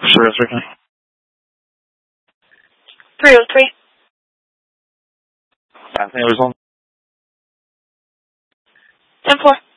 Sure, certainly. 303. Last name was on. 10-4.